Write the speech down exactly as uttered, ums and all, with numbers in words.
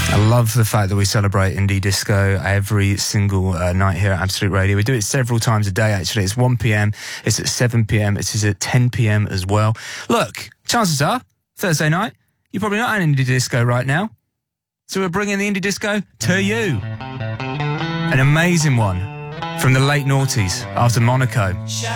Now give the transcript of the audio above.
I love the fact that we celebrate indie disco every single uh, night here at Absolute Radio. We do it several times a day, actually. It's one p m, it's at seven p m, it's at ten p m as well. Look, chances are, Thursday night, you're probably not at indie disco right now. So we're bringing the indie disco to you. An amazing one from the late noughties after Monaco.